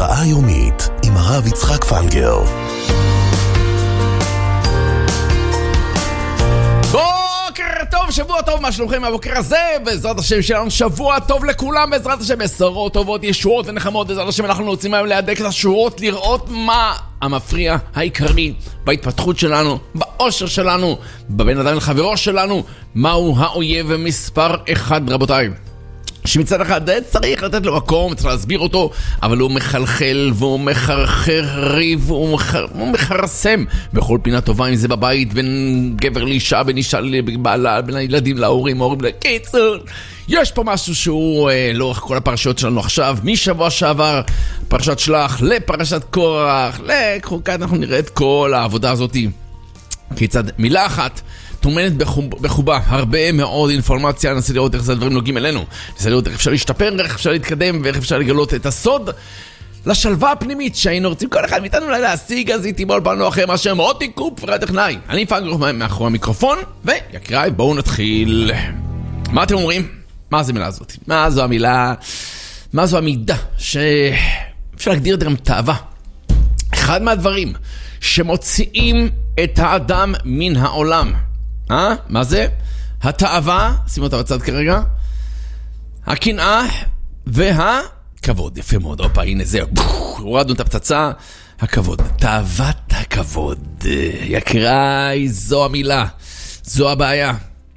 התראה יומית עם הרב יצחק פנגר. בוקר טוב, שבוע טוב, מה שלומכם מהבוקר הזה? בעזרת השם שלנו שבוע טוב לכולם, בעזרת השם בשורות טובות, ישועות ונחמות. בעזרת השם אנחנו רוצים היום להדק את השורות, לראות מה המפריע העיקרי בהתפתחות שלנו, באושר שלנו, בבין אדם לחברו שלנו, מהו האויב מספר אחד, רבותיי. שמצד אחד צריך לתת לו מקום, צריך להסביר אותו, אבל הוא מחלחל והוא מחרחר ריב, הוא מחרסם בכל פינה טובה, אם זה בבית, בין גבר לאישה, בין אישה לבעלה, בין הילדים להורים, ההורים לקיצור. יש פה משהו שהוא לאורך כל הפרשיות שלנו עכשיו, משבוע שעבר, פרשת שלח לפרשת קורח, לחוקת, אנחנו נראה את כל העבודה הזאת. כיצד מילה אחת תומנת בחובה הרבה מאוד אינפורמציה. ננסה לראות איך זה הדברים נוגעים אלינו, ננסה לראות איך אפשר להשתפר, איך אפשר להתקדם ואיך אפשר לגלות את הסוד לשלווה הפנימית שהיינו רוצים כל אחד מאיתנו להשיג. אז איתי בול פענו אחרי מה שמותי קופ וטכנאי, אני פנגר מאחורי המיקרופון, ויקראי בואו נתחיל. מה אתם אומרים? מה זה המילה הזאת? מה זו המילה? מה זו המידה שאפשר להגדיר את גם תאווה? אחד מהדברים שמוציאים את האדם מן העולם. מה זה? התאווה, שימו אותה בצד כרגע, הקנאה והכבוד. יפה מאוד, אופה, הנה זה, הורדנו את הפצצה, הכבוד, תאוות הכבוד. יקראי, זו המילה, זו הבעיה.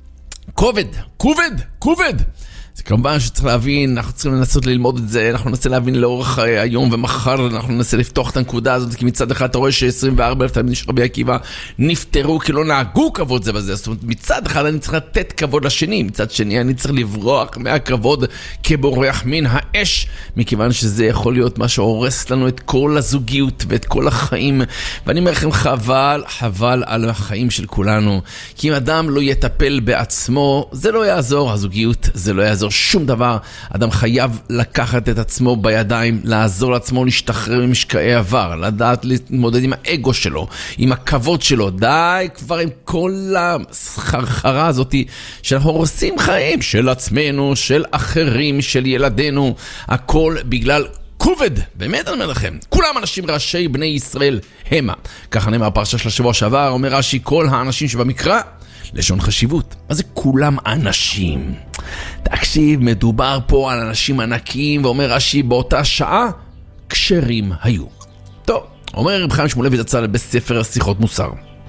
כובד. זה כמובן שצריך להבין, אנחנו צריכים לנסות ללמוד את זה, אנחנו ננסה להבין לאורך היום ומחר, אנחנו ננסה לפתוח את הנקודה הזאת, כי מצד אחד אתה רואה ש24,000 תלמידים של רבי עקיבא נפטרו כי לא נהגו כבוד זה בזה. זאת אומרת, מצד אחד אני צריך לתת כבוד לשני, מצד שני אני צריך לברוח מהכבוד כבורח מן האש, מכיוון שזה יכול להיות מה שהורס לנו את כל הזוגיות ואת כל החיים. ואני אומר לכם, חבל על החיים של כולנו, כי אם אדם לא יטפל בעצמו, זה לא יעזור, הזוגיות זה לא יעזור שום דבר. אדם חייב לקחת את עצמו בידיים, לעזור לעצמו להשתחרר ממשקעי עבר, לדעת להתמודד עם האגו שלו, עם הכבוד שלו. די כבר עם כל הסחרחרה הזאת שאנחנו הורסים חיים של עצמנו, של אחרים, של ילדינו, הכל בגלל כובד. באמת אני אומר לכם, כולם אנשים ראשי בני ישראל המה. ככה נאמר הפרשה של השבוע שעבר, אומר רש"י, כל האנשים שבמקרא לשון חשיבות. מה זה כולם אנשים? תקשיב, מדובר פה על אנשים ענקיים, ואומר רש"י, באותה שעה כשרים היו. טוב, אומר רב חיים שמואלביץ זצ"ל בספר שיחות מוסר,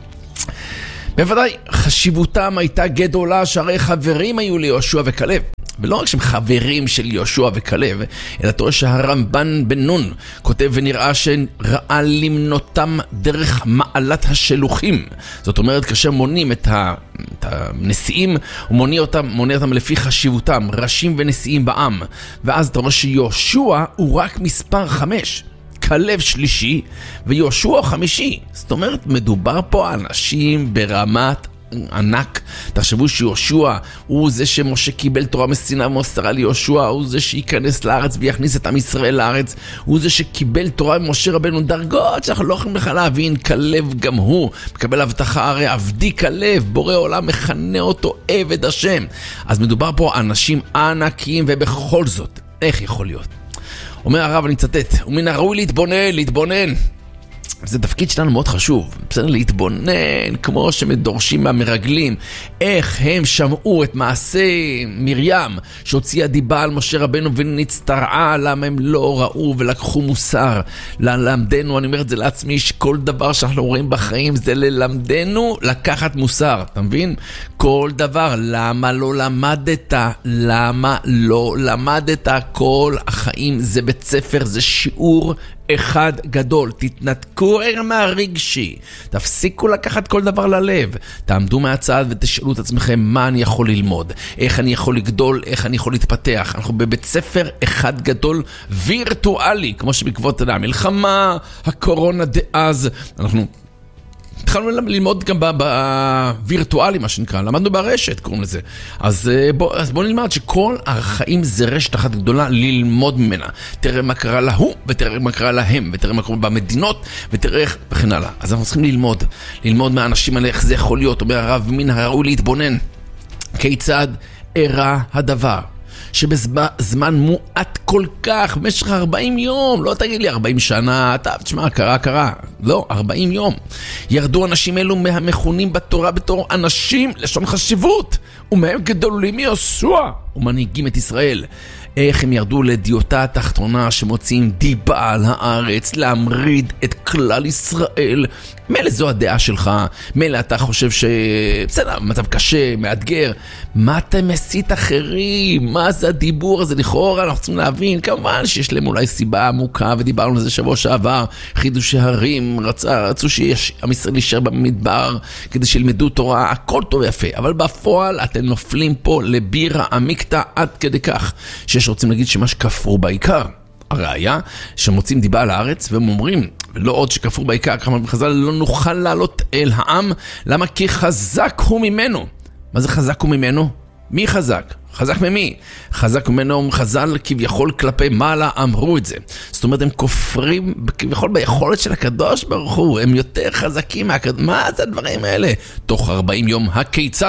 בוודאי חשיבותם הייתה גדולה, שהרי חברים היו ליהושע וכלב. ולא רק שהם חברים של יהושע וכלב, אלא תראה שהרמב"ן בן נון כותב, ונראה שראה למנותם דרך מעלת השלוחים. זאת אומרת, כאשר מונים את הנשיאים, הוא מונה אותם לפי חשיבותם, ראשים ונשיאים בעם. ואז תראה שיהושע הוא רק מספר 5, כלב שלישי ויהושע 5. זאת אומרת, מדובר פה על אנשים ברמת ענק. תחשבו שיהושע הוא זה שמשה קיבל תורה מסיני ומסרה ליהושע, הוא זה שייכנס לארץ ויכניס את עם ישראל לארץ, הוא זה שקיבל תורה ממשה רבנו, דרגות שאנחנו לא יכולים לך להבין. כלב גם הוא מקבל הבטחה, הרי עבדי כלב, בורא עולם מכנה אותו עבד השם. אז מדובר פה אנשים ענקיים, ובכל זאת איך יכול להיות? אומר הרב, אני צטט, ומן הראוי להתבונן. זה תפקיד שלנו מאוד חשוב, בסדר, להתבונן, כמו שמדורשים מהמרגלים, איך הם שמעו את מעשה מרים שהוציאה דיבה על משה רבנו ונצטרעה, למה הם לא ראו ולקחו מוסר. ללמדנו, אני אומר את זה לעצמי, שכל דבר שאנחנו רואים בחיים זה ללמדנו לקחת מוסר, אתה מבין? כל דבר, למה לא למדת? כל החיים זה בית ספר, זה שיעור אחד גדול. תתנתקו מהרגשי, תפסיקו לקחת כל דבר ללב, תעמדו מהצד ותשאלו את עצמכם, מה אני יכול ללמוד, איך אני יכול לגדול, איך אני יכול להתפתח. אנחנו בבית ספר אחד גדול וירטואלי, כמו שבעקבות המלחמה, הקורונה דאז, אנחנו התחלנו ללמוד גם בווירטואלי, מה שנקרא, למדנו ברשת, קוראים לזה. אז בוא נלמד שכל החיים זה רשת אחת גדולה ללמוד ממנה. תראה מה קרה להוא, ותראה מה קרה להם, ותראה מה קורה במדינות, ותראה איך וכן הלאה. אז אנחנו צריכים ללמוד מהאנשים האלה, איך זה יכול להיות. אומר הרב, מן הראוי להתבונן כיצד אירע הדבר שבזמן מועט כל כך, במשך 40 יום, לא תגיד לי 40 שנה, תשמע, קרה, לא, 40 יום, ירדו אנשים אלו מהמכונים בתורה בתור אנשים לשון חשיבות, ומהם גדולים מיהושע, ומנהיגים את ישראל. איך הם ירדו לדיוטה התחתונה שמוציאים דיבה על הארץ, להמריד את כלל ישראל. מילא זו הדעה שלך, מילא אתה חושב בסדר, מצב קשה, מאתגר. מה אתה מסית אחרים? מה זה הדיבור הזה? לכאורה אנחנו צריכים להבין, כמובן שיש להם אולי סיבה עמוקה, ודיברנו על זה שבוע שעבר, חידושי הרים, רצו שעם ישראל יישאר במדבר, כדי שילמדו תורה, הכל טוב ויפה. אבל בפועל אתם נופלים פה לבירה עמיקתא עד כדי כך, שיש רוצים להגיד שמה שכפרו בעיקר. הראיה, שמוצאים דיבה על הארץ, והם אומרים, לא עוד שכפרו בעיקר, כמה בחז"ל, לא נוכל לעלות אל העם, למה? כי חזק הוא ממנו. מה זה חזק הוא ממנו? מי חזק? חזק ממי? חזק ממנו חז"ל כביכול כלפי מעלה אמרו את זה. זאת אומרת, הם כופרים כביכול ביכולת של הקדוש ברוך הוא, הם יותר חזקים מה זה הדברים האלה? תוך 40 יום, הכיצד?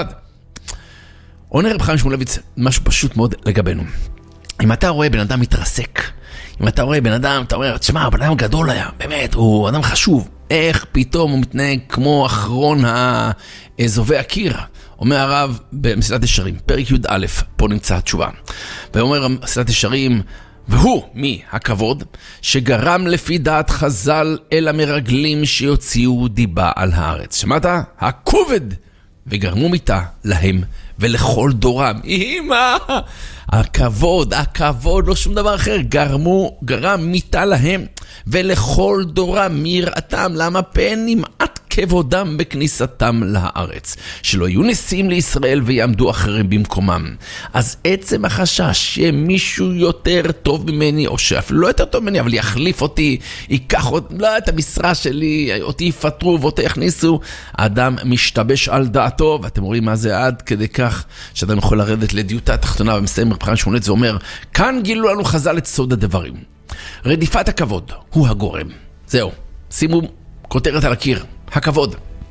עונה רב חיים שמואלביץ, משהו פשוט מאוד לגבינו. אם אתה רואה בן אדם מתרסק, אם אתה רואה בן אדם, אתה אומר, תשמע, בן אדם גדול היה, באמת, הוא אדם חשוב. איך פתאום הוא מתנהג כמו אחרון הזובי הקיר? אומר הרב במסילת ישרים, פרק י"א, פה נמצא התשובה. ואומר מסילת ישרים, והוא, מי? הכבוד, שגרם לפי דעת חז"ל אל המרגלים שיוציאו דיבה על הארץ. שמעת? הכובד, וגרמו מיתה להם ולכל דורם. אמא! הכבוד, לא שום דבר אחר, גרם מיתה להם ולכל דורם מיראתם. למה? פן נמעט כבודם בכניסתם לארץ, שלא יהיו נשיאים לישראל ויעמדו אחרים במקומם. אז עצם החשש שמישהו יותר טוב ממני, או שאפילו לא יותר טוב ממני, אבל יחליף אותי, ייקח לא את המשרה שלי, אותי יפטרו ואותי יכניסו, האדם משתבש על דעתו. ואתם רואים מה זה עד כדי כך שאדם יכול לרדת לדיוטה התחתונה, ומסיים רב חיים שמואלביץ ואומר, כאן גילו לנו חז"ל את סוד הדברים. רדיפת הכבוד הוא הגורם. זהו, שימו כותרת על הקיר, הכבוד.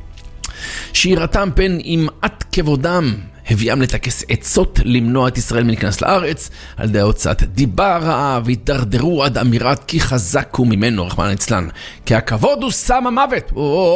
שירתם פן ימעט כבודם, הביאם לטכס עצות למנוע את ישראל מלהיכנס לארץ, על ידי הוצאת דיבה רעה, והתדרדרו עד אמירת כי חזק הוא ממנו, רחמנא ליצלן, כי הכבוד הוא סם המוות.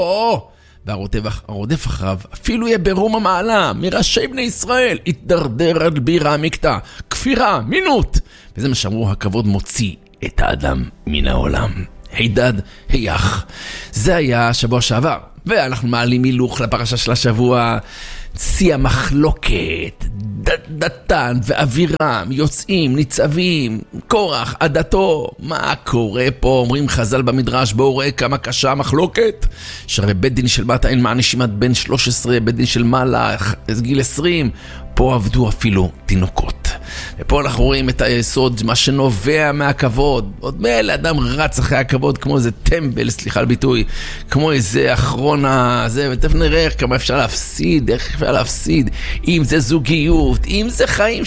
והרודף אחריו, אפילו יהיה ברום המעלה, מראשי בני ישראל, התדרדר עד בירה עמיקתא, כפירה, מינות. וזה מה שאמרו, הכבוד מוציא את האדם מן העולם. הידד, היח. זה היה שבוע שעבר, ואנחנו מעלים הילוך לפרשה של השבוע. צי המחלוקת, דתן ואבירם יוצאים, ניצבים, קורח, עדתו. מה קורה פה? אומרים חז"ל במדרש, בואו ראה כמה קשה המחלוקת, שהרי בית דין של מטה אין מענישים עד בן 13, בית דין של מעלה גיל 20, פה עבדו אפילו תינוקות. ופה אנחנו רואים את היסוד, מה שנובע מהכבוד. עוד מלא אדם רץ אחרי הכבוד כמו איזה טמבל, סליחה על ביטוי, כמו איזה אחרון הזה, ותכף נראה כמה אפשר להפסיד, איך אפשר להפסיד, אם זה זוגיות, אם זה חיים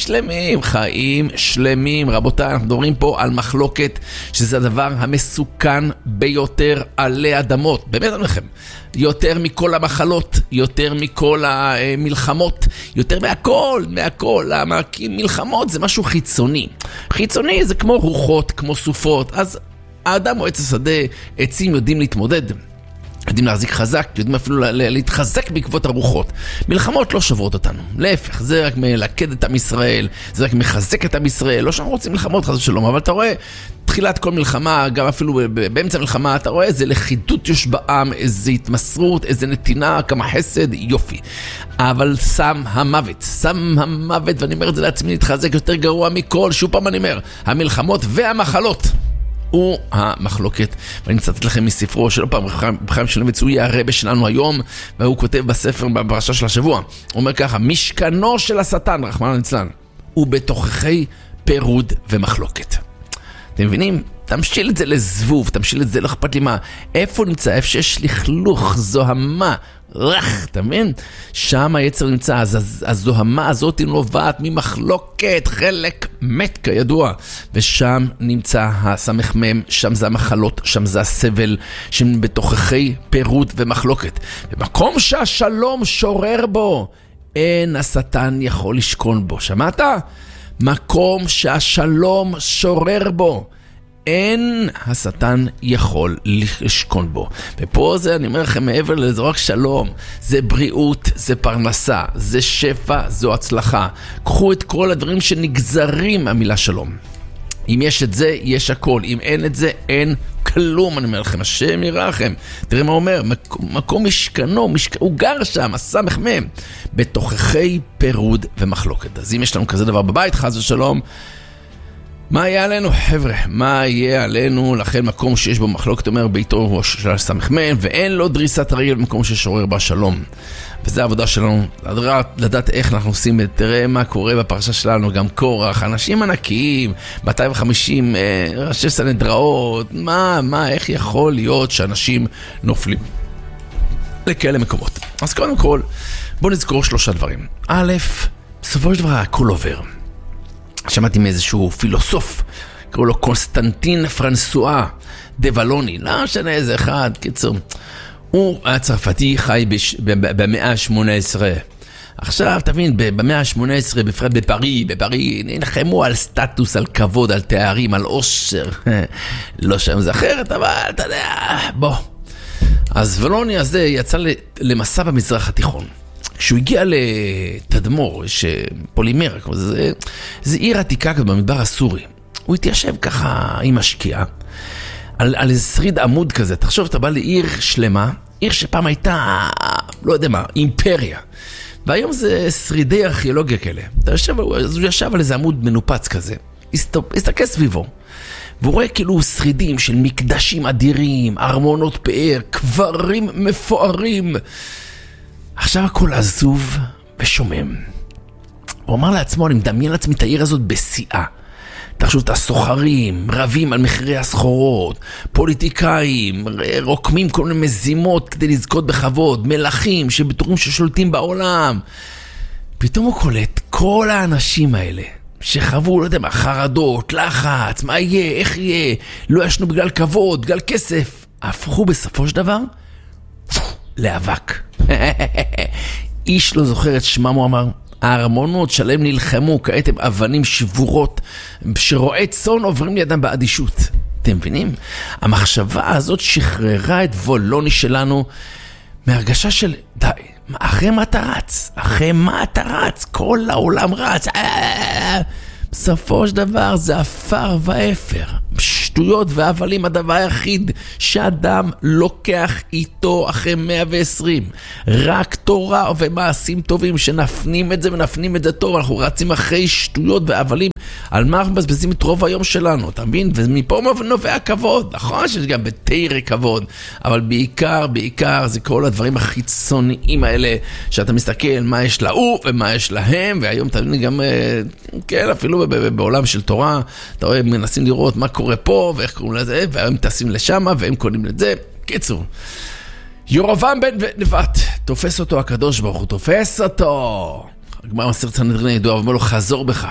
שלמים. רבותיי, אנחנו מדברים פה על מחלוקת, שזה הדבר המסוכן ביותר עלי אדמות, באמת אני לכם. יותר מכל המחלות, יותר מכל המלחמות, יותר מהכל. למה? כי מלחמות זה משהו חיצוני. חיצוני זה כמו רוחות, כמו סופות. אז האדם או עץ השדה, עצים יודעים להתמודד, יודעים להחזיק חזק, יודעים אפילו להתחזק בעקבות הרוחות. מלחמות לא שוברות אותנו, להפך, זה רק מלכד את עם ישראל, זה רק מחזק את עם ישראל. לא שאנחנו רוצים מלחמות חס ושלום, אבל אתה רואה תחילת כל מלחמה, גם אפילו באמצע מלחמה, אתה רואה איזה לכידות יש בעם, איזה התמסרות, איזה נתינה, כמה חסד, יופי. אבל סם המוות, ואני אומר את זה לעצמי, להתחזק יותר גרוע מכל, שוב פעם אני אומר, המלחמות והמחלות. הוא המחלוקת. ואני מצטט לכם מספרו שלא פעם בחיים שמואלביץ, הוא יהיה הרבה שלנו היום, והוא כותב בספר בפרשה של השבוע, הוא אומר ככה, משכנו של השטן, רחמנא ליצלן, הוא בתוככי פירוד ומחלוקת. אתם מבינים? תמשיל את זה לזבוב, תמשיל את זה, לא אכפת לי מה, איפה נמצא? איפה שיש לכלוך, זוהמה, אתה מבין? שם היצר נמצא, אז הזוהמה הזאת נובעת ממחלוקת, חלק מת כידוע, ושם נמצא הסמ"ם, שם זה המחלות, שם זה הסבל, שהם בתוככי פירוד ומחלוקת. במקום שהשלום שורר בו, אין השטן יכול לשכון בו. שמעת? מקום שהשלום שורר בו, אין השטן יכול לשכון בו. ופה זה, אני אומר לכם, מעבר לזה רק שלום, זה בריאות, זה פרנסה, זה שפע, זו הצלחה. קחו את כל הדברים שנגזרים מהמילה שלום. אם יש את זה, יש הכל. אם אין את זה, אין כלום. אני אומר לכם, השם ירחם. תראה מה אומר, מקום משכנו, הוא גר שם, הסמך מהם, בתוככי פירוד ומחלוקת. אז אם יש לנו כזה דבר בבית, חס ושלום, מה יהיה עלינו, חבר'ה? מה יהיה עלינו? לכן מקום שיש בו מחלוקת, אומר ביתו של הסמך מהם, ואין לו דריסת הרגל במקום ששורר בה שלום. וזו העבודה שלנו, לדעת איך אנחנו עושים, תראה מה קורה בפרשה שלנו, גם קורח, אנשים ענקיים, 250 ראשי סנהדראות, איך יכול להיות שאנשים נופלים לכאלה מקומות? אז קודם כל, בואו נזכור 3 דברים. א', בסופו של דבר הכל עובר. שמעתי מאיזשהו פילוסוף, קראו לו קונסטנטין פרנסואה דה ולוני, לא משנה איזה אחד, קיצור. הוא היה צרפתי, חי במאה ה-18. עכשיו, תבין, במאה ה-18, בפרט בפרי, נלחמו על סטטוס, על כבוד, על תארים, על עושר. לא שם זה אחרת, אבל אתה יודע, בוא. אז ולוני הזה יצא למסע במזרח התיכון. כשהוא הגיע לתדמור, פולימר, זה עיר עתיקה במדבר הסורי. הוא התיישב ככה עם השקיעה, על איזה שריד עמוד כזה. תחשוב, אתה בא לעיר שלמה, עיר שפעם הייתה, לא יודע מה, אימפריה. והיום זה שרידי ארכיאולוגיה כאלה. אז הוא ישב על איזה עמוד מנופץ כזה, הסתכל סביבו, והוא רואה כאילו שרידים של מקדשים אדירים, ארמונות פאר, קברים מפוארים. עכשיו הכל עזוב ושומם. הוא אמר לעצמו, אני מדמיין לעצמי את העיר הזאת בשיאה. תחשוב את הסוחרים, רבים על מחירי הסחורות, פוליטיקאים, רוקמים כל מיני מזימות כדי לזכות בכבוד, מלכים שבטוחים ששולטים בעולם. פתאום הוא קולט כל האנשים האלה שחוו, לא יודע מה, חרדות, לחץ, מה יהיה, איך יהיה, לא ישנו בגלל כבוד, בגלל כסף, הפכו בסופו של דבר לאבק. איש לא זוכר את שמם, הוא אמר, הארמונות שלהם נלחמו, כעת הם אבנים שבורות, שרועי צאן עוברים לידם באדישות. אתם מבינים? המחשבה הזאת שחררה את וולוני שלנו מהרגשה של, די, אחרי מה אתה רץ? אחרי מה אתה רץ? כל העולם רץ. בסופו של דבר זה אפר ואפר. שטויות והבלים, הדבר היחיד שאדם לוקח איתו אחרי 120. רק תורה ומעשים טובים שנפנים את זה ונפנים את זה טוב. אנחנו רצים אחרי שטויות והבלים. על מה אנחנו מבזבזים את רוב היום שלנו, אתה מבין? ומפה נובע כבוד. נכון שיש גם בתירי כבוד, אבל בעיקר זה כל הדברים החיצוניים האלה, שאתה מסתכל מה יש להוא ומה יש להם, והיום אתה מבין גם, כן, אפילו בעולם של תורה, אתה רואה, מנסים לראות מה קורה פה, ואיך קוראים לזה, והם טסים לשם, והם קוראים לזה. קיצור, ירובעם בן נבט, תופס אותו הקדוש ברוך הוא, תופס אותו. הגמרא מסכת סנהדרין הידועה, ואומר לו, חזור בך.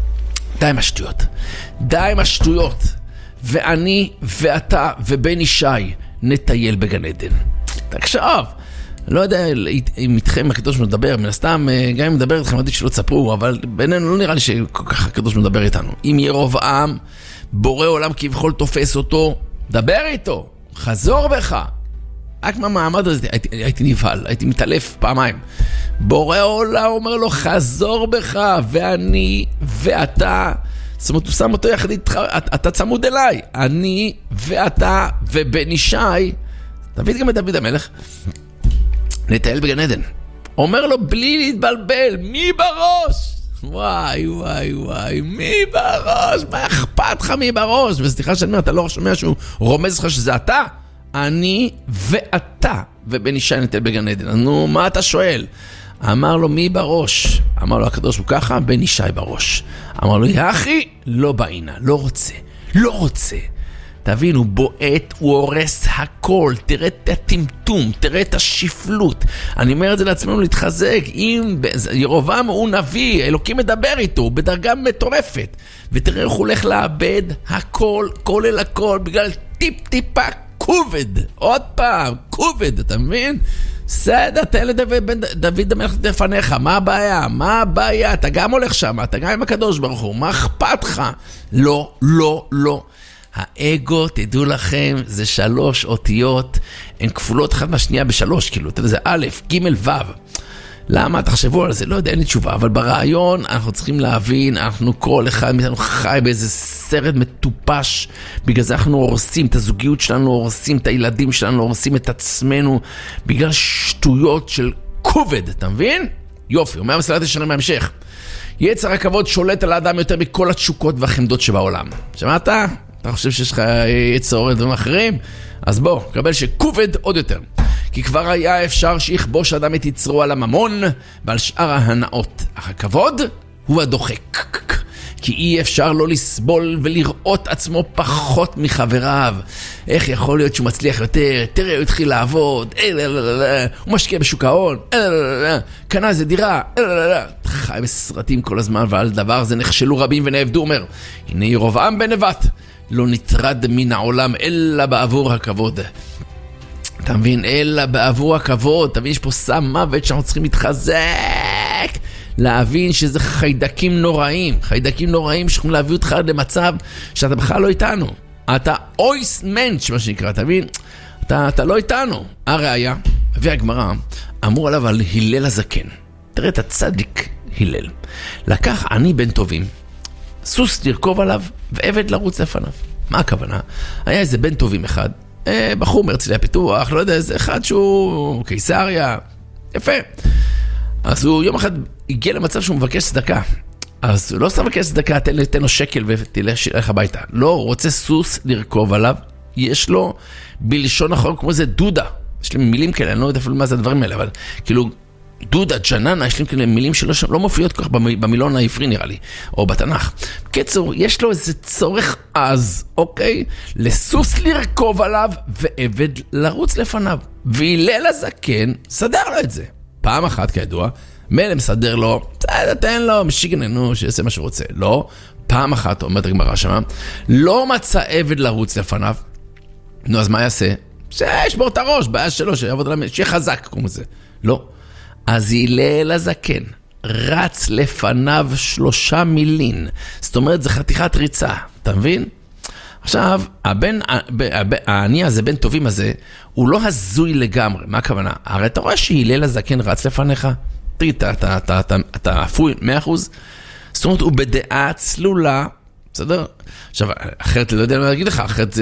די עם השטויות. ואני ואתה ובן ישי נטייל בגן עדן. תקשב, לא יודע אם איתכם הקדוש מדבר, מן הסתם, גם אם מדבר איתכם, עדיף שלא תספרו, אבל בינינו לא נראה לי שכל כך הקדוש מדבר איתנו. אם ירובעם, בורא עולם כביכול תופס אותו, דבר איתו, חזור בך. רק מהמעמד הזה הייתי נבהל, הייתי מתעלף פעמיים. בורא עולם אומר לו, חזור בך, ואני ואתה, זאת אומרת, הוא שם אותו יחד איתך, אתה צמוד אליי, אני ואתה ובן ישי, תביא גם את דוד המלך, נטייל בגן עדן. אומר לו, בלי להתבלבל, מי בראש? וואי, מי בראש? מה אכפת לך מי בראש? וסליחה שאני אומר, אתה לא שומע שהוא רומז לך שזה אתה? אני ואתה ובן ישי נטייל בגן עדן. נו, מה אתה שואל? אמר לו, מי בראש? אמר לו, הקדוש הוא ככה, בן ישי בראש. אמר לו, יא אחי, לא בעינה, לא רוצה. תבין, הוא בועט, הוא הורס הכל, תראה את הטמטום, תראה את השפלות. אני אומר את זה לעצמנו להתחזק, אם ירובעם הוא נביא, אלוקים מדבר איתו, הוא בדרגה מטורפת. ותראה איך הוא הולך לאבד הכל, כולל הכל, בגלל טיפה כובד. עוד פעם, כובד, אתה מבין? בסדר, תן לדוד המלך לפניך, מה הבעיה? מה הבעיה? אתה גם הולך שם, אתה גם עם הקדוש ברוך הוא, מה אכפת לך? לא, לא, לא. האגו, תדעו לכם, זה 3 אותיות, הן כפולות אחת מהשנייה ב3, כאילו, זה א', ג', ו'. למה? תחשבו על זה, לא יודע, אין לי תשובה, אבל ברעיון אנחנו צריכים להבין, אנחנו כל אחד מאיתנו חי באיזה סרט מטופש, בגלל זה אנחנו הורסים את הזוגיות שלנו, הורסים את הילדים שלנו, הורסים את עצמנו, בגלל שטויות של כובד, אתה מבין? יופי, אומר מסילת ישרים בהמשך. יצר הכבוד שולט על האדם יותר מכל התשוקות והחמדות שבעולם. שמעת? אתה חושב שיש לך יצר או דברים אחרים? אז בוא, קבל שכובד עוד יותר. כי כבר היה אפשר שיכבוש אדם את יצרו על הממון ועל שאר ההנאות. אך הכבוד הוא הדוחק. כי אי אפשר לא לסבול ולראות עצמו פחות מחבריו. איך יכול להיות שהוא מצליח יותר? תראה, הוא התחיל לעבוד, הוא משקיע בשוק ההון, קנה איזה דירה, חי בסרטים כל הזמן, ועל דבר זה נכשלו רבים ונעבדו, אומר, הנה ירבעם בן נבט, לא נטרד מן העולם אלא בעבור הכבוד. אתה מבין? אלא בעבור הכבוד. אתה מבין? יש פה סם מוות שאנחנו צריכים להתחזק. להבין שזה חיידקים נוראים. חיידקים נוראים שיכולים להביא אותך למצב שאתה בכלל לא איתנו. אתה אויס מנץ' מה שנקרא, אתה מבין? אתה לא איתנו. הראיה, והגמרא, אמרו עליו על הלל הזקן. תראה את הצדיק הלל. לקח אני בן טובים, סוס לרכוב עליו ועבד לרוץ לפניו. מה הכוונה? היה איזה בן טובים אחד, בחור מהרצליה פיתוח, לא יודע, איזה אחד שהוא קיסריה, יפה. אז הוא יום אחד הגיע למצב שהוא מבקש צדקה. אז הוא לא סתם מבקש צדקה, תן לו שקל ותלך הביתה. לא, הוא רוצה סוס לרכוב עליו, יש לו בלשון אחר כמו זה דודה. יש לי מילים כאלה, אני לא יודע אפילו מה זה הדברים האלה, אבל כאילו דודה, ג'ננה, יש לי כאלה מילים שלא לא מופיעות כל כך במילון העברי נראה לי, או בתנ"ך. בקיצור, יש לו איזה צורך אז, אוקיי? לסוס לרכוב עליו ועבד לרוץ לפניו. והלל הזקן סדר לו את זה. פעם אחת כידוע, מלא מסדר לו, תן לו, משיגננו, שיעשה מה שרוצה. לא, פעם אחת, אומרת הגמרא שמה, לא מצא עבד לרוץ לפניו. נו, אז מה יעשה? שישבור את הראש, בעיה שלו, שיהיה חזק, כמו זה. לא. אז הלל הזקן רץ לפניו 3 מילין. זאת אומרת, זה חתיכת ריצה. אתה מבין? עכשיו, העני הזה, בן טובים הזה, הוא לא הזוי לגמרי. מה הכוונה? הרי אתה רואה שהלל הזקן רץ לפניך? תראי, אתה אפוי 100%. זאת אומרת, הוא בדעה צלולה. בסדר? עכשיו, אחרת, לא יודע מה להגיד לך, אחרת,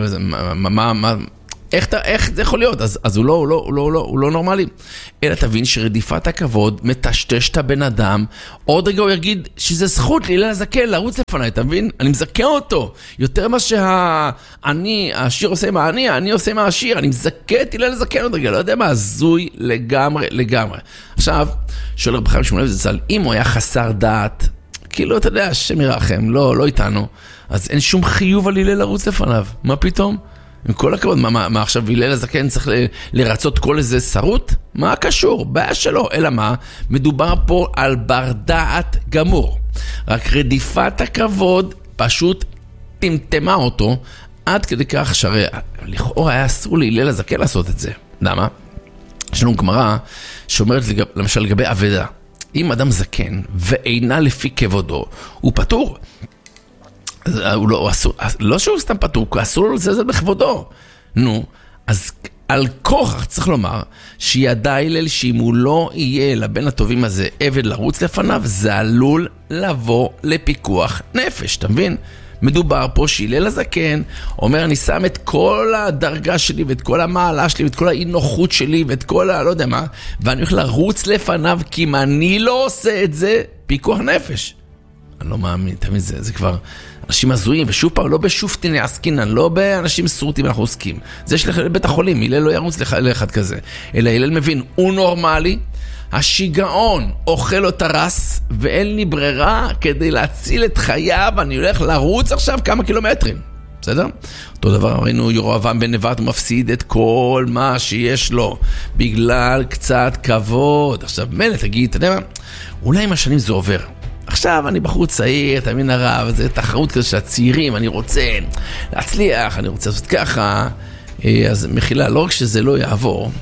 איך זה יכול להיות? אז הוא לא נורמלי. אלא תבין שרדיפת הכבוד מטשטש את הבן אדם. עוד רגע הוא יגיד שזה זכות לי לזקן, לרוץ לפני, אתה מבין? אני מזכה אותו. יותר מה העשיר עושה עם העני, אני עושה עם העשיר. אני מזכה את לי לזקן עוד רגע. לא יודע מה, הזוי לגמרי. עכשיו, שואל רב חיים שמואל זצ"ל, אם הוא היה חסר דעת, כאילו, אתה יודע, השם ירחם, לא איתנו, אז אין שום חיוב על הלל לרוץ לפניו. מה פתאום? עם כל הכבוד, מה עכשיו הלל הזקן צריך לרצות כל איזה שרות? מה קשור? בעיה שלו. אלא מה? מדובר פה על בר דעת גמור. רק רדיפת הכבוד פשוט טמטמה אותו, עד כדי כך שהרי לכאורה היה אסור להלל הזקן לעשות את זה. למה? יש לנו גמרא שאומרת למשל לגבי אבדה. אם אדם זקן ואינה לפי כבודו, הוא פטור. לא שהוא סתם פטור, אסור לו לזלזל בכבודו. נו, אז על כוח צריך לומר שידע הלל שאם הוא לא יהיה לבן הטובים הזה עבד לרוץ לפניו, זה עלול לבוא לפיקוח נפש, אתה מבין? מדובר פה שהלל הזקן אומר, אני שם את כל הדרגה שלי ואת כל המעלה שלי ואת כל האי-נוחות שלי ואת כל לא יודע מה, ואני הולך לרוץ לפניו, כי אם אני לא עושה את זה, פיקוח נפש. אני לא מאמין, תמיד זה כבר אנשים הזויים, ושוב פעם, לא בשופטים עסקינן, לא באנשים סרוטים אנחנו עוסקים. זה יש לבית החולים, הלל לא ירוץ לאחד כזה. אלא הלל מבין, הוא נורמלי, השיגעון אוכל לו תרס, ואין לי ברירה כדי להציל את חייו, אני הולך לרוץ עכשיו כמה קילומטרים. בסדר? אותו דבר, ראינו ירבעם בן נבט, הוא מפסיד את כל מה שיש לו, בגלל קצת כבוד. עכשיו, מלא, תגיד, אתה יודע מה? אולי עם השנים זה עובר. עכשיו אני בחור צעיר, תאמין הרב, זה תחרות כזה שהצעירים, אני רוצה להצליח, אני רוצה לעשות ככה, אז מחילה, לא רק שזה לא יעבור,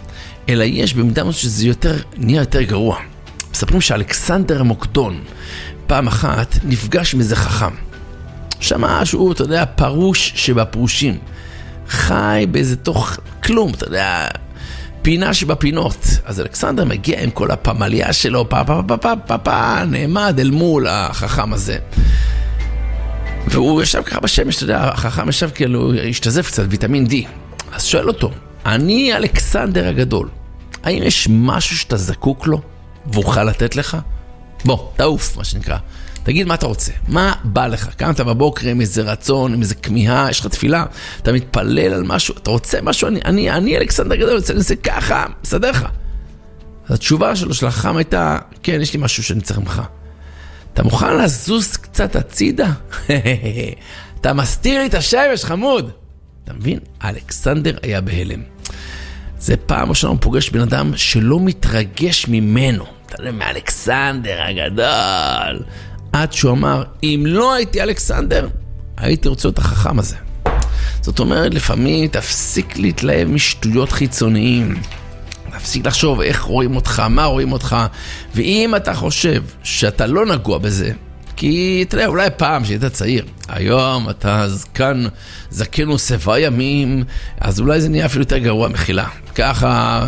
אלא יש במידה מסוימת שזה נהיה יותר גרוע. מספרים שאלכסנדר המוקדון פעם אחת נפגש עם איזה חכם. שמע שהוא, אתה יודע, פרוש שבפרושים. חי באיזה תוך כלום, אתה יודע, פינה שבפינות. אז אלכסנדר מגיע עם כל הפמליה שלו, נעמד אל מול החכם הזה. והוא ישב ככה בשמש, אתה יודע, החכם ישב כאילו, השתזף קצת, ויטמין D. אז שואל אותו, אני אלכסנדר הגדול, האם יש משהו שאתה זקוק לו ואוכל לתת לך? בוא, תעוף, מה שנקרא. תגיד מה אתה רוצה, מה בא לך? קמת בבוקר עם איזה רצון, עם איזה כמיהה, יש לך תפילה, אתה מתפלל על משהו, אתה רוצה משהו, אני אלכסנדר גדול, אני רוצה ככה, מסדר לך. אז התשובה שלו של החכם הייתה, כן, יש לי משהו שאני צריך ממך. אתה מוכן לזוז קצת הצידה? אתה מסתיר לי את השמש, חמוד. אתה מבין? אלכסנדר היה בהלם. זה פעם ראשונה הוא פוגש בן אדם שלא מתרגש ממנו. אתה יודע, מאלכסנדר הגדול. עד שהוא אמר, אם לא הייתי אלכסנדר, הייתי רוצה את החכם הזה. זאת אומרת, לפעמים תפסיק להתלהב משטויות חיצוניים. תפסיק לחשוב איך רואים אותך, מה רואים אותך. ואם אתה חושב שאתה לא נגוע בזה, כי אתה יודע, אולי פעם שהיית צעיר, היום אתה זקן וסבע ימים, אז אולי זה נהיה אפילו יותר גרוע מחילה. ככה,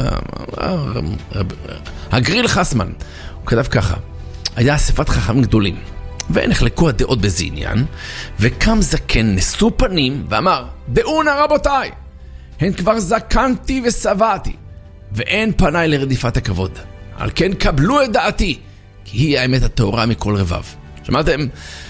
הגריל חסמן, הוא כתב ככה, היה אספת חכמים גדולים, ונחלקו הדעות בזה עניין, וקם זקן נשוא פנים ואמר, דעונה רבותיי, הן כבר זקנתי וסבעתי, ואין פניי לרדיפת הכבוד. על כן קבלו את דעתי, כי היא האמת הטהורה מכל רבב. שמעתם?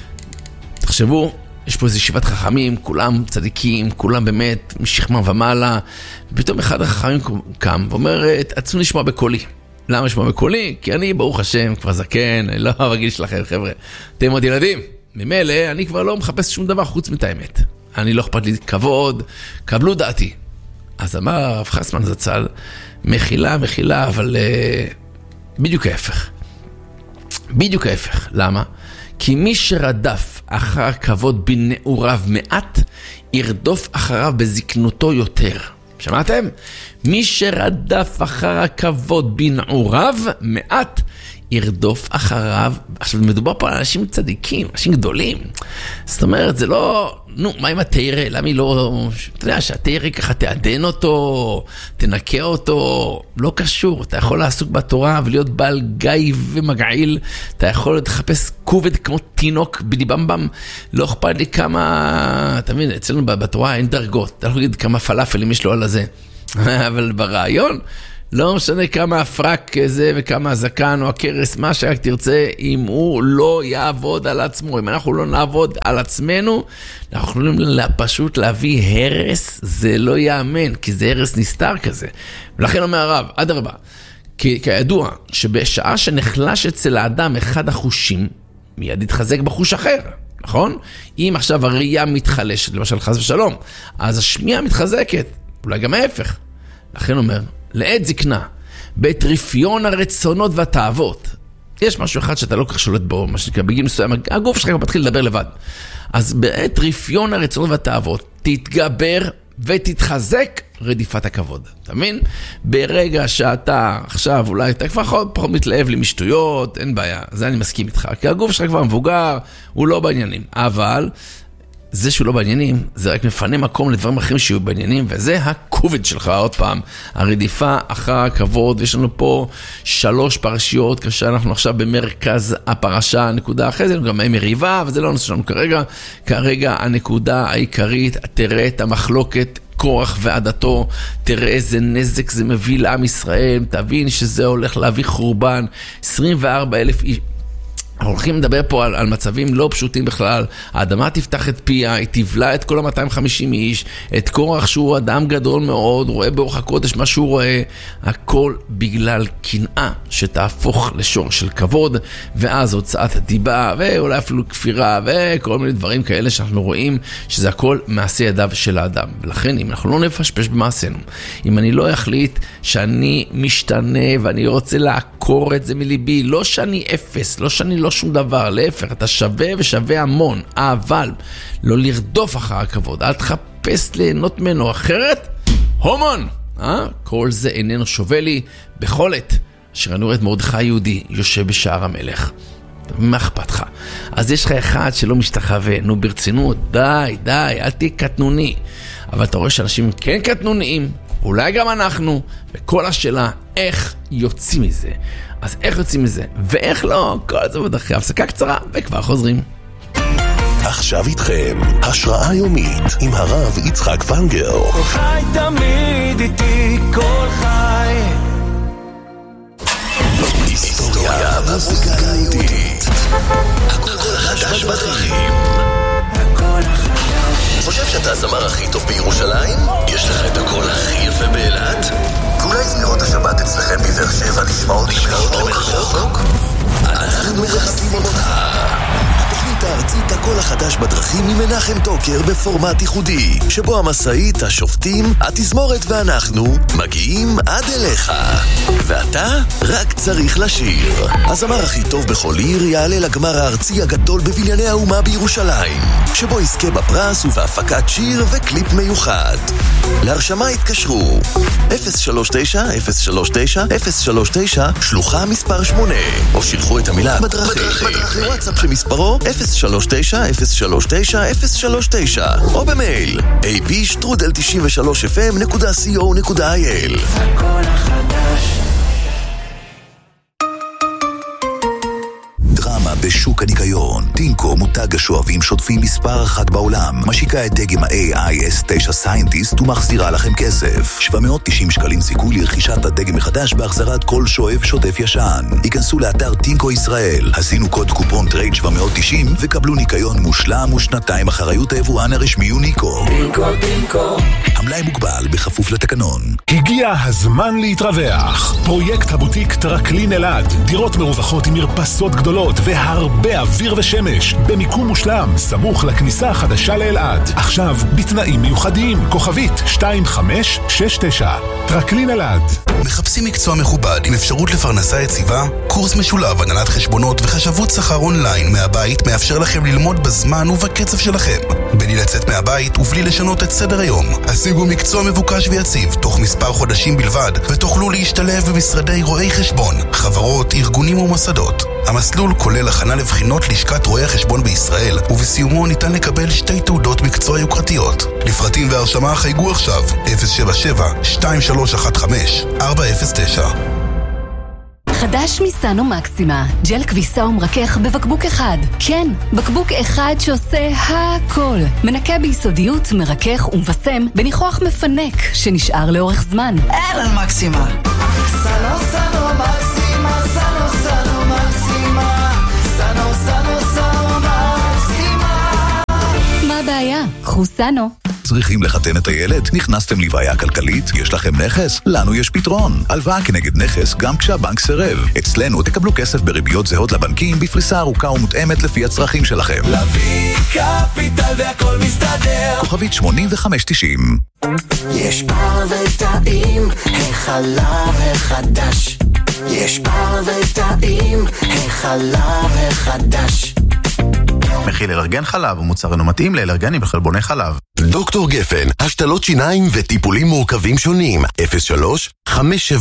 תחשבו, יש פה איזו ישיבת חכמים, כולם צדיקים, כולם באמת משכמם ומעלה, ופתאום אחד החכמים קם ואומר, עצמו לשמוע בקולי. למה לשמוע בקולי? כי אני, ברוך השם, כבר זקן, אני לא רגיל שלכם, חבר'ה. אתם עוד ילדים. ממילא, אני כבר לא מחפש שום דבר חוץ מת האמת. אני לא אכפת לי כבוד, קבלו דעתי. אז אמר הרב חסמן זצ"ל, מחילה, אבל בדיוק ההפך. בדיוק ההפך. למה? כי מי שרדף אחר כבוד בנעוריו מעט, ירדוף אחריו בזקנותו יותר. שמעתם? מי שרדף אחר הכבוד בנעוריו מעט, ירדוף אחריו. עכשיו מדובר פה על אנשים צדיקים, אנשים גדולים. זאת אומרת, זה לא, מה עם התאירה? למה היא לא, אתה יודע, שהתאירה ככה תעדן אותו, תנקה אותו, לא קשור. אתה יכול לעסוק בתורה ולהיות בעל גיא ומגעיל, אתה יכול לחפש כובד כמו תינוק בדיבמבם, לא אכפת לי כמה, אתה מבין, אצלנו בתורה אין דרגות, אתה יכול להגיד כמה פלאפלים יש לו על הזה, אבל ברעיון, לא משנה כמה הפרק זה וכמה הזקן או הקרס, מה שרק תרצה, אם הוא לא יעבוד על עצמו, אם אנחנו לא נעבוד על עצמנו, אנחנו יכולים פשוט להביא הרס, זה לא יאמן, כי זה הרס נסתר כזה. ולכן אומר הרב, עד הרבה, כידוע, שבשעה שנחלש אצל האדם אחד החושים, מיד יתחזק בחוש אחר, נכון? אם עכשיו הראייה מתחלשת, למשל חס ושלום, אז השמיעה מתחזקת, אולי גם ההפך. לכן אומר, לעת זקנה, בעת רפיון הרצונות והתאוות, יש משהו אחד שאתה לא כך שולט בו, מה שנקרא, בגיל מסוים, הגוף שלך מתחיל לדבר לבד. אז בעת רפיון הרצונות והתאוות, תתגבר ותתחזק רדיפת הכבוד. אתה מבין? ברגע שאתה עכשיו, אולי אתה כבר פחות מתלהב לי משטויות, אין בעיה, זה אני מסכים איתך, כי הגוף שלך כבר מבוגר, הוא לא בעניינים, אבל זה שהוא לא בעניינים, זה רק מפנה מקום לדברים אחרים שיהיו בעניינים, וזה הכובד שלך, עוד פעם, הרדיפה אחר הכבוד, ויש לנו פה 3 פרשיות, כשאנחנו עכשיו במרכז הפרשה, הנקודה אחרי זה, גם מריבה, וזה לא נושא שלנו כרגע הנקודה העיקרית, תראה את המחלוקת, קורח ועדתו, תראה איזה נזק זה מביא לעם ישראל, תבין שזה הולך להביא חורבן, 24,000 איש, אנחנו הולכים לדבר פה על מצבים לא פשוטים בכלל. האדמה תפתח את פיה, היא תבלע את כל ה-250 איש, את קורח שהוא אדם גדול מאוד, רואה באורח הקודש מה שהוא רואה, הכל בגלל קנאה שתהפוך לשור של כבוד, ואז הוצאת הדיבה, ואולי אפילו כפירה, וכל מיני דברים כאלה שאנחנו רואים, שזה הכל מעשה ידיו של האדם. ולכן אם אנחנו לא נפשפש במעשינו, אם אני לא אחליט שאני משתנה ואני רוצה לעקור את זה מליבי, לא שאני אפס, לא שאני לא שום דבר, להפך, אתה שווה ושווה המון, אבל לא לרדוף אחר הכבוד, אל תחפש ליהנות ממנו, אחרת, הומון, כל זה איננו שווה לי בכל עת אשר אני רואה את מרדכי יהודי יושב בשער המלך. מה אכפת לך? אז יש לך אחד שלא משתחווה, נו ברצינות, די, אל תהיה קטנוני. אבל אתה רואה שאנשים כן קטנוניים, אולי גם אנחנו, וכל השאלה איך יוצאים מזה. אז איך יוצאים מזה, ואיך לא, כל זה עוד אחרי הפסקה קצרה, וכבר חוזרים. עכשיו איתכם, השראה יומית עם הרב יצחק פנגר. כל חי תמיד איתי, כל חי. היסטוריה והמוזיקה היהודית. הכל חדש בדרכים. הכל החדש. חושב שאתה הזמר הכי טוב בירושלים? יש לך את הקול הכי יפה באילת? אולי זמירות השבת אצלכם בבאר שבע נשמעות למרחוק? אנחנו מחזקים אותך. התוכנית הארצית הקול החדש בדרכים עם מנחם טוקר בפורמט ייחודי, שבו המשאית, השופטים, התזמורת ואנחנו מגיעים עד אליך. ואתה רק צריך לשיר. הזמר הכי טוב בכל עיר יעלה לגמר הארצי הגדול בבנייני האומה בירושלים, שבו יזכה בפרס ובהפקת שיר וקליפ מיוחד. להרשמה התקשרו 039-039-039 שלוחה מספר 8, או שילחו את המילה בדרכים לוואטסאפ שמספרו 039-039-039, או במייל ab@93fm.co.il. הכל החדש. דרמה בשוק הניקיון. טינקו, מותג השואבים שוטפים מספר 1 בעולם, משיקה את דגם ה-AIS9 סיינטיסט ומחזירה לכם כסף. 790 שקלים סיכוי לרכישת הדגם מחדש בהחזרת כל שואב שוטף ישן. היכנסו לאתר טינקו ישראל, הזינו קוד קופון טרייד 790 וקבלו ניקיון מושלם ושנתיים אחריות היבואן הרשמי יוניקו. טינקו. המלאי מוגבל בכפוף לתקנון. הגיע הזמן להתרווח. פרויקט הבוטיק טרקלין אלעד. דירות מרווחות עם מרפסות גדולות והרבה אוויר ושמש. במיקום מושלם, סמוך לכניסה החדשה לאלעד. עכשיו, בתנאים מיוחדים. כוכבית 2569. טרקלין אלעד. מחפשים מקצוע מכובד עם אפשרות לפרנסה יציבה? קורס משולב הנהלת חשבונות וחשבות שכר אונליין מהבית מאפשר לכם ללמוד בזמן ובקצב שלכם. בלי לצאת מהבית ובלי לשנות את סדר היום. השיגו מקצוע מבוקש ויציב תוך מספר חודשים בלבד ותוכלו להשתלב במשרדי רואי חשבון, חברות, ארגונים ומוסדות. המסלול כולל הכנה לבחינות לשכת רואי החשבון בישראל, ובסיומו ניתן לקבל 2 תעודות מקצוע יוקרתיות. לפרטים והרשמה חייגו עכשיו 077-2315-409. חדש מסנו מקסימה, ג'ל כביסה ומרכך בבקבוק אחד. כן, בקבוק אחד שעושה הכל. מנקה ביסודיות, מרכך ומבשם בניחוח מפנק שנשאר לאורך זמן. אהלן מקסימה. סנו מקסימה, סנו מקסימה, סנו מקסימה. מה הבעיה? קחו סנו. צריכים לחתן את הילד? נכנסתם לבעיה כלכלית? יש לכם נכס? לנו יש פתרון. הלוואה כנגד נכס גם כשהבנק סירב. אצלנו תקבלו כסף בריביות זהות לבנקים בפריסה ארוכה ומותאמת לפי הצרכים שלכם. לוי קפיטל והכל מסתדר. כוכבית 8590. יש בר וטעים, החלב החדש. יש בר וטעים, החלב החדש. מכיל אלרגן חלב ומוצר אינו מתאים לאלרגנים וחלבוני חלב. דוקטור גפן, השתלות שיניים וטיפולים מורכבים שונים. 03-570-7575.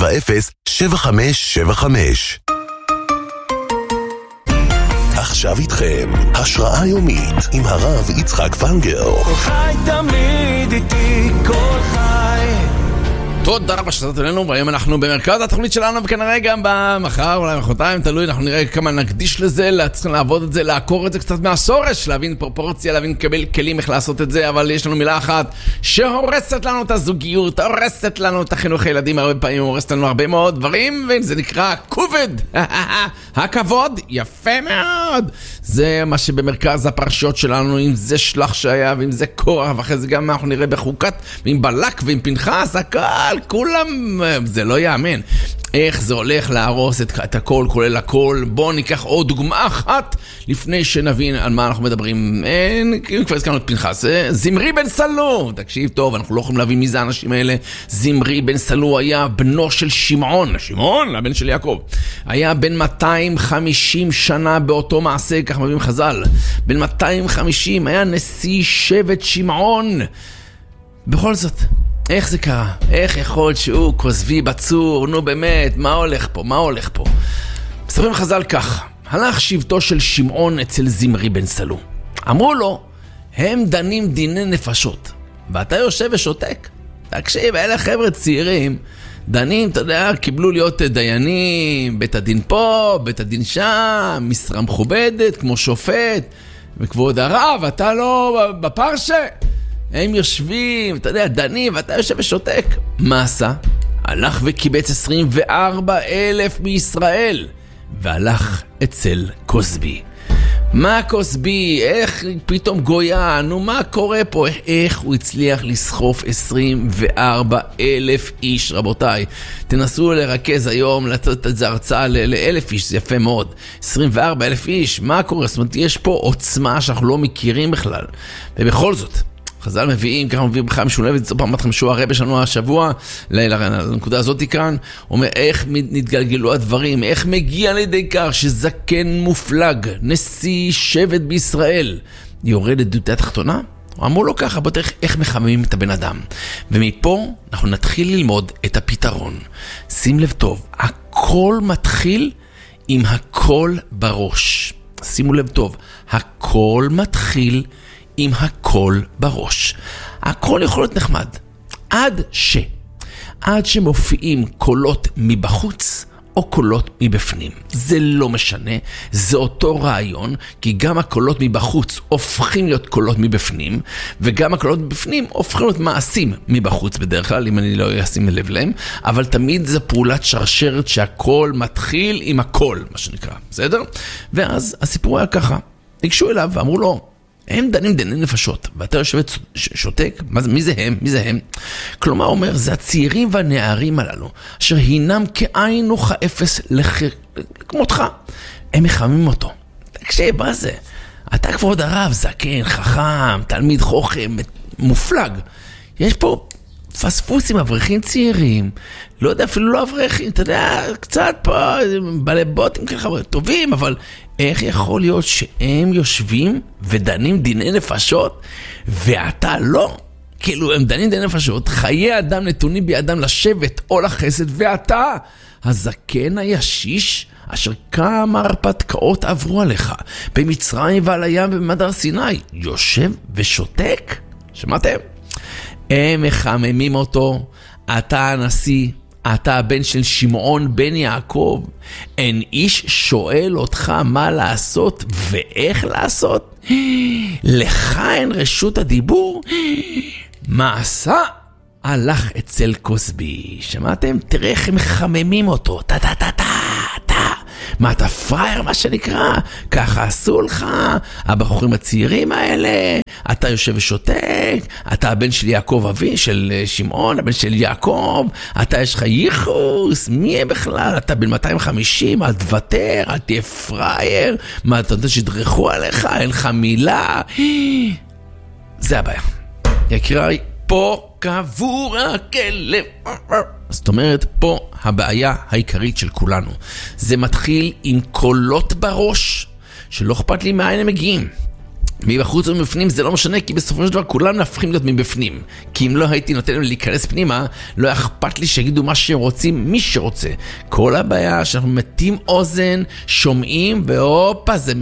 עכשיו איתכם, השראה יומית עם הרב יצחק פנגר. כל חי תמיד איתי, כל חי. תודה רבה שצאת אלינו, והיום אנחנו במרכז התוכנית שלנו, וכנראה גם במחר, אולי מחרתיים, תלוי, אנחנו נראה כמה נקדיש לזה, צריכים לעבוד את זה, לעקור את זה קצת מהשורש, להבין פרופורציה, להבין קבל כלים איך לעשות את זה, אבל יש לנו מילה אחת שהורסת לנו את הזוגיות, הורסת לנו את החינוך הילדים, הרבה פעמים הורסת לנו הרבה מאוד דברים, וזה נקרא כובד. הכבוד, יפה מאוד. זה מה שבמרכז הפרשיות שלנו, אם זה שלח שהיה, ואם זה קורח, ואחרי זה גם אנחנו נראה בחוקת, ועם בלק ועם פנחס, הכל, כולם, זה לא יאמן. איך זה הולך להרוס את הכל, כולל הכל. בואו ניקח עוד דוגמה אחת לפני שנבין על מה אנחנו מדברים. כבר הזכרנו את פנחס, זמרי בן סלו. תקשיב טוב, אנחנו לא יכולים להבין מי זה האנשים האלה. זמרי בן סלו היה בנו של שמעון, הבן של יעקב. היה בן 250 שנה באותו מעשה, כך מביאים חז"ל. בן 250 היה נשיא שבט שמעון. בכל זאת, איך זה קרה? איך יכול שהוא כוזבי בצור? נו באמת, מה הולך פה? מספרים חז"ל כך, הלך שבטו של שמעון אצל זמרי בן סלו. אמרו לו, הם דנים דיני נפשות, ואתה יושב ושותק. תקשיב, אלה חבר'ה צעירים, דנים, אתה יודע, קיבלו להיות דיינים, בית הדין פה, בית הדין שם, משרה מכובדת, כמו שופט, וכבוד הרב, אתה לא בפרשה. הם יושבים, אתה יודע, דנים, ואתה יושב ושותק. מה עשה? הלך וקיבץ 24,000 מישראל, והלך אצל כוזבי. מה כוזבי? איך פתאום גויה? נו, מה קורה פה? איך הוא הצליח לסחוף 24,000 איש, רבותיי? תנסו לרכז היום, לתת את זה הרצאה ל1,000 איש, זה יפה מאוד. 24,000 איש, מה קורה? זאת אומרת, יש פה עוצמה שאנחנו לא מכירים בכלל. ובכל זאת, חז"ל מביאים, ככה מביאים בכלל משולבת, זו פעם מתכם שהוא הרב שלנו השבוע, לנקודה הזאת כאן, אומר איך נתגלגלו הדברים, איך מגיע לידי כך שזקן מופלג, נשיא שבט בישראל, יורד לדוטה התחתונה? אמרו לו ככה, בוא תראה איך מחממים את הבן אדם. ומפה אנחנו נתחיל ללמוד את הפתרון. שים לב טוב, הכל מתחיל עם הכל בראש. שימו לב טוב, הכל מתחיל עם הכל בראש. הכל יכול להיות נחמד. עד שמופיעים קולות מבחוץ או קולות מבפנים. זה לא משנה, זה אותו רעיון, כי גם הקולות מבחוץ הופכים להיות קולות מבפנים, וגם הקולות מבפנים הופכים להיות מעשים מבחוץ בדרך כלל, אם אני לא אשים לב להם, אבל תמיד זה פעולת שרשרת שהכל מתחיל עם הכל, מה שנקרא, בסדר? ואז הסיפור היה ככה, ניגשו אליו ואמרו לו, הם דנים דיני נפשות, ואתה יושב שותק, מי זה הם? כלומר, אומר, זה הצעירים והנערים הללו, אשר הינם כאין וכאפס כמותך. הם מחממים אותו. תקשיב, מה זה? אתה כבוד הרב, זקן, חכם, תלמיד חוכם, מופלג. יש פה פספוסים, אברכים צעירים, לא יודע, אפילו לא אברכים, אתה יודע, קצת פה, בעלי בוטים ככה, טובים, אבל איך יכול להיות שהם יושבים ודנים דיני נפשות, ואתה לא? כאילו, הם דנים דיני נפשות, חיי אדם נתונים בידם לשבת או לחסד, ואתה, הזקן הישיש, אשר כמה הרפתקאות עברו עליך, במצרים ועל הים ובמדר סיני, יושב ושותק? שמעתם? הם מחממים אותו, אתה הנשיא, אתה הבן של שמעון בן יעקב, אין איש שואל אותך מה לעשות ואיך לעשות? לך אין רשות הדיבור? מה עשה? הלך אצל כוזבי, שמעתם? תראה איך הם מחממים אותו, מה אתה פרייר, מה שנקרא? ככה עשו לך, הבחורים הצעירים האלה, אתה יושב ושותק, אתה הבן של יעקב אבי, של שמעון, הבן של יעקב, אתה יש לך ייחוס, מי הם בכלל? אתה בן 250, אל תוותר, אל תהיה פרייר, מה אתה יודע שדרכו עליך, אין לך מילה. זה הבעיה. יקיריי, פה קבור הכלב. זאת אומרת, פה הבעיה העיקרית של כולנו. זה מתחיל עם קולות בראש, שלא אכפת לי מאין הם מגיעים. מבחוץ ומבפנים זה לא משנה, כי בסופו של דבר כולם נהפכים להיות מבפנים. כי אם לא הייתי נותן להם להיכנס פנימה, לא אכפת לי שיגידו מה שהם רוצים, מי שרוצה. כל הבעיה שאנחנו מתים אוזן, שומעים, והופה, זה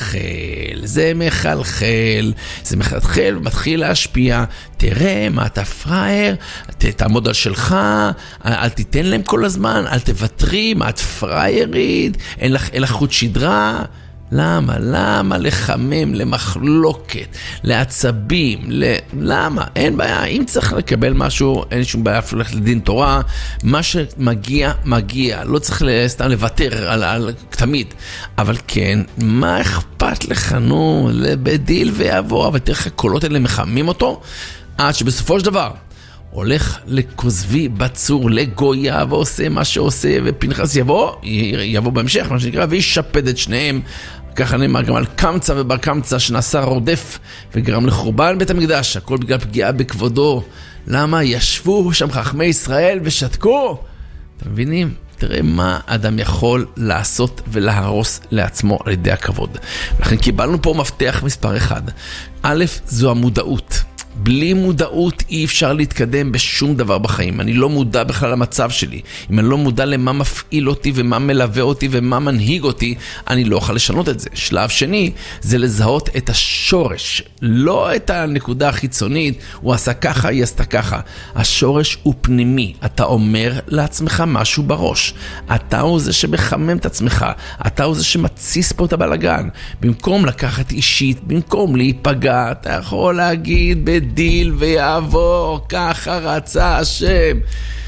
מחלחל, ומתחיל להשפיע. תראה מה אתה פרייר, תעמוד על שלך, אל תיתן להם כל הזמן, אל תוותרי, מה את פריירית, אין לך חוט שדרה. למה לחמם, למחלוקת, לעצבים, למה? אין בעיה, אם צריך לקבל משהו, אין שום בעיה, אפילו ללכת לדין תורה, מה שמגיע, מגיע, לא צריך סתם לוותר על תמיד, אבל כן, מה אכפת לך, נו, לבדיל ויעבור, אבל תראה, הקולות האלה מחממים אותו, עד שבסופו של דבר, הולך לכוזבי בצור, לגויה, ועושה מה שעושה, ופנחס יבוא בהמשך, מה שנקרא, וישפד את שניהם. ככה נאמר גם על קמצא ובר קמצא, שנעשה רודף, וגרם לחורבן בית המקדש, הכל בגלל פגיעה בכבודו. למה? ישבו שם חכמי ישראל ושתקו. אתם מבינים? תראה מה אדם יכול לעשות ולהרוס לעצמו על ידי הכבוד. לכן קיבלנו פה מפתח מספר אחד. א', זו המודעות. בלי מודעות אי אפשר להתקדם בשום דבר בחיים. אני לא מודע בכלל למצב שלי. אם אני לא מודע למה מפעיל אותי ומה מלווה אותי ומה מנהיג אותי, אני לא אוכל לשנות את זה. שלב שני זה לזהות את השורש, לא את הנקודה החיצונית, הוא עשה ככה, היא עשתה ככה. השורש הוא פנימי. אתה אומר לעצמך משהו בראש. אתה הוא זה שמחמם את עצמך. אתה הוא זה שמציס פה את הבלגן. במקום לקחת אישית, במקום להיפגע, אתה יכול להגיד בדיל ויעבור, ככה רצה השם.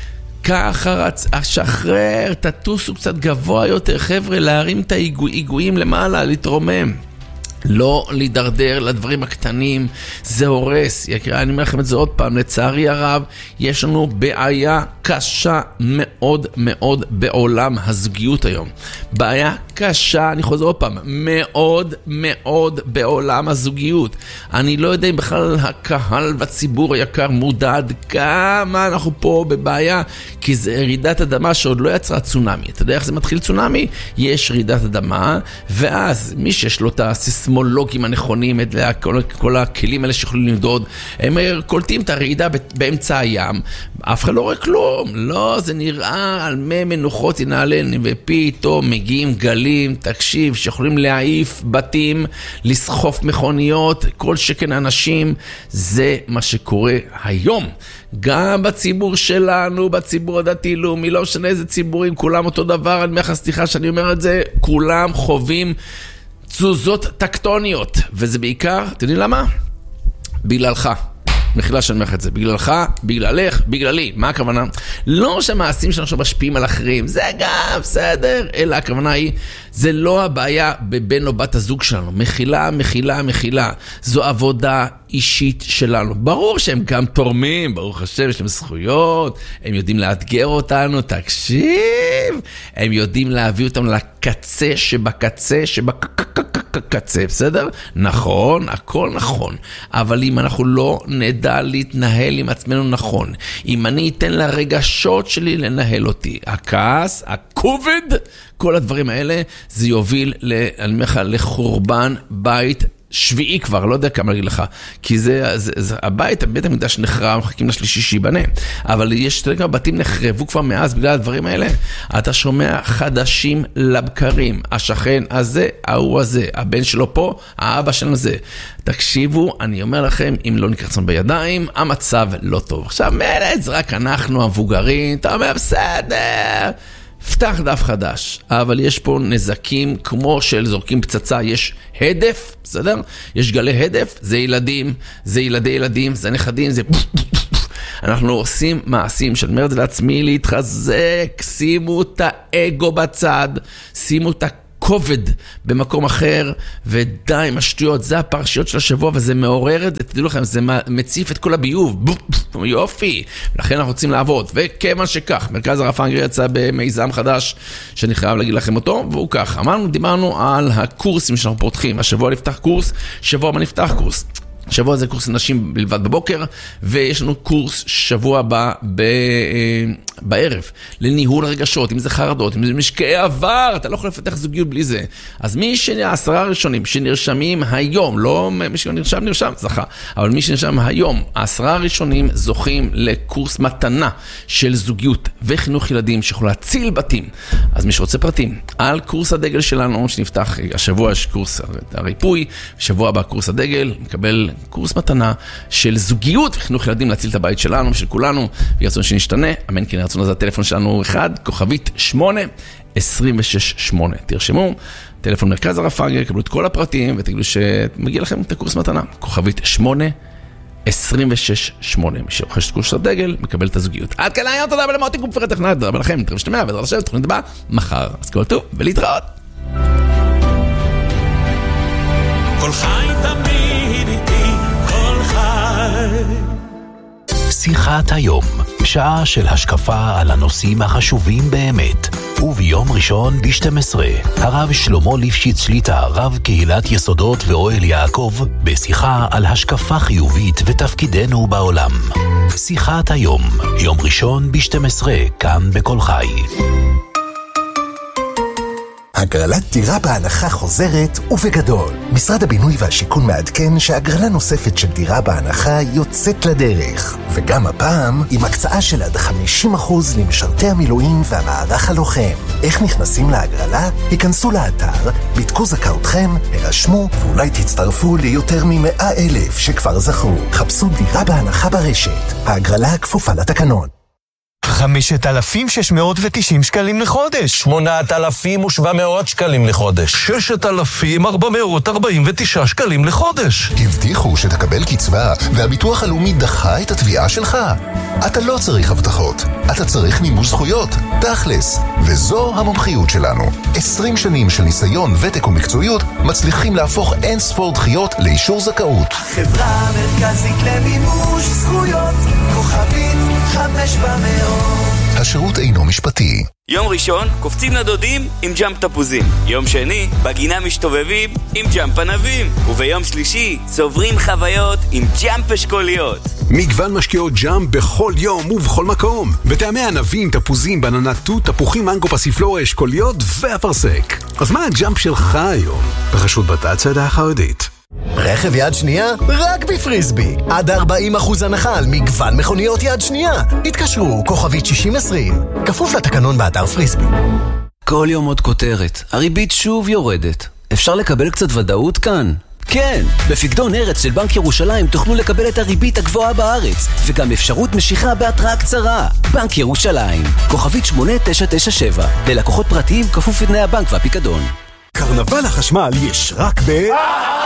ככה רצה, שחרר, תטוסו קצת גבוה יותר, חבר'ה, להרים את ההיגועים למעלה, להתרומם. לא להידרדר לדברים הקטנים, זה הורס. יקרה, אני אומר לכם את זה עוד פעם, לצערי הרב, יש לנו בעיה קשה מאוד מאוד בעולם הזוגיות היום. בעיה קשה, אני חוזר עוד פעם, מאוד מאוד בעולם הזוגיות. אני לא יודע אם בכלל הקהל והציבור היקר מודע כמה אנחנו פה בבעיה, כי זה רעידת אדמה שעוד לא יצרה צונאמי. אתה יודע איך זה מתחיל צונאמי? יש רעידת אדמה, ואז מי שיש לו את הסיסמולוגים הנכונים, כל הכלים האלה שיכולים למדוד, הם קולטים את הרעידה באמצע הים, אף אחד לא רואה כלום. לא, זה נראה על מי מנוחות ינעלן, ופתאום מגיעים גלים, תקשיב, שיכולים להעיף בתים, לסחוף מכוניות, כל שכן אנשים. זה מה שקורה היום. גם בציבור שלנו, בציבור הדתי-לאומי, לא משנה איזה ציבורים, כולם אותו דבר. אני אומר, סליחה שאני אומר את זה, כולם חווים תזוזות טקטוניות, וזה בעיקר, אתם יודעים למה? בגללך. מחילה שאני אומר את זה, בגללך, בגללך, בגללי. מה הכוונה? לא שהמעשים שלנו משפיעים על אחרים, זה גם בסדר, אלא הכוונה היא, זה לא הבעיה בבן או בת הזוג שלנו. מחילה, מחילה, מחילה. זו עבודה אישית שלנו. ברור שהם גם תורמים, ברוך השם, יש להם זכויות, הם יודעים לאתגר אותנו, תקשיב, הם יודעים להביא אותם לקצה שבקצה שבקצה, בסדר? נכון, הכל נכון. אבל אם אנחנו לא נדע להתנהל עם עצמנו נכון, אם אני אתן לרגשות שלי לנהל אותי, הכעס, הכובד, כל הדברים האלה, זה יוביל לחורבן בית שביעי כבר, לא יודע כמה להגיד לך, כי זה הבית, בית המקדש נחרב, מחכים לשלישי שיבנה, אבל יש כמה בתים נחרבו כבר מאז בגלל הדברים האלה. אתה שומע חדשים לבקרים, השכן הזה, ההוא הזה, הבן שלו פה, האבא שלנו זה. תקשיבו, אני אומר לכם, אם לא נקרצון בידיים, המצב לא טוב. עכשיו, מלץ, רק אנחנו המבוגרים, אתה אומר, בסדר, פתח דף חדש, אבל יש פה נזקים כמו של זורקים פצצה, יש הדף, בסדר? יש גלי הדף, זה ילדים, זה ילדי ילדים, זה נכדים, זה אנחנו עושים מעשים, שאני אומר את זה לעצמי, להתחזק, שימו את האגו בצד, שימו את כובד במקום אחר, ודי עם השטויות, זה הפרשיות של השבוע, וזה מעורר את זה, תדעו לכם, זה מציף את כל הביוב, יופי, לכן אנחנו רוצים לעבוד, וכיוון שכך, מרכז הרב פרנקל יצא במיזם חדש, שאני חייב להגיד לכם אותו, והוא כך, דיברנו על הקורסים שאנחנו פותחים, השבוע נפתח קורס, שבוע מה נפתח קורס? שבוע זה קורס נשים בלבד בבוקר, ויש לנו קורס שבוע בערב, לניהול רגשות, אם זה חרדות, אם זה משקעי עבר, אתה לא יכול לפתח זוגיות בלי זה. אז מי ש10 הראשונים שנרשמים היום, לא מי שנרשם, זכה, אבל מי שנרשם היום, 10 הראשונים זוכים לקורס מתנה של זוגיות וחינוך ילדים שיכול להציל בתים. אז מי שרוצה פרטים על קורס הדגל שלנו, שנפתח השבוע, יש קורס הריפוי, שבוע הבא קורס הדגל, מקבל קורס מתנה של זוגיות וחינוך ילדים להציל את הבית שלנו, של כולנו, וירצון שנשתנה, אמן כן רצון הזה, הטלפון שלנו 1-826-8, תרשמו, טלפון מרכז הרב פרנקל, קבלו את כל הפרטים ותגידו שמגיע לכם את הקורס מתנה, 1-826-8, מי שרוכש את קורס הדגל, מקבל את הזוגיות. עד כאן היום, תודה רבה למוטי גופר הטכנאי, תודה רבה לכם, תראה שתמע, ודרשת לשבת, תוכנית הבאה מחר, אז כל טוב ולהתראות. כל חי תמיד איתי, כל חי. שיחת היום, שעה של השקפה על הנושאים החשובים באמת. וביום ראשון ב-12, הרב שלמה ליפשיץ שליטה, רב קהילת יסודות ואוהל יעקב, בשיחה על השקפה חיובית ותפקידנו בעולם. שיחת היום, יום ראשון ב-12, כאן בכל חי. הגרלת דירה בהנחה חוזרת ובגדול. משרד הבינוי והשיכון מעדכן שהגרלה נוספת של דירה בהנחה יוצאת לדרך. וגם הפעם עם הקצאה של עד 50% למשרתי המילואים והמערך הלוחם. איך נכנסים להגרלה? היכנסו לאתר, בדקו זכאותכם, הרשמו ואולי תצטרפו ליותר מ100,000 שכבר זכו. חפשו דירה בהנחה ברשת. ההגרלה כפופה לתקנון. 5,690 שקלים לחודש. 8,700 שקלים לחודש. 6,449 שקלים לחודש. הבטיחו שתקבל קצבה, והביטוח הלאומי דחה את התביעה שלך. אתה לא צריך הבטחות, אתה צריך מימוש זכויות, תכלס. וזו המומחיות שלנו. 20 שנים של ניסיון, ותק ומקצועיות מצליחים להפוך אין ספור דחיות לאישור זכאות. חברה מרכזית למימוש זכויות, כוכבית 500. השירות אינו משפטי. יום ראשון קופצים לדודים עם ג'אמפ תפוזים. יום שני בגינה משתובבים עם ג'אמפ ענבים. וביום שלישי צוברים חוויות עם ג'אמפ אשכוליות. מגוון משקיעות ג'אמפ בכל יום ובכל מקום. בטעמי ענבים, תפוזים, בננה תות, תפוחים, מנגו, פסיפלורה, אשכוליות ואפרסק. אז מה הג'אמפ שלך היום? בחסות בצד החרדית. רכב יד שנייה? רק בפריסבי. עד 40% הנחה על מגוון מכוניות יד שנייה. התקשרו, כוכבית 6020. כפוף לתקנון באתר פריסבי. כל יום עוד כותרת. הריבית שוב יורדת. אפשר לקבל קצת ודאות כאן? כן, בפקדון ארץ של בנק ירושלים תוכלו לקבל את הריבית הגבוהה בארץ, וגם אפשרות משיכה בהתראה קצרה. בנק ירושלים, כוכבית 8997. ללקוחות פרטיים כפוף לתנאי הבנק והפיקדון. קרנבל החשמל יש רק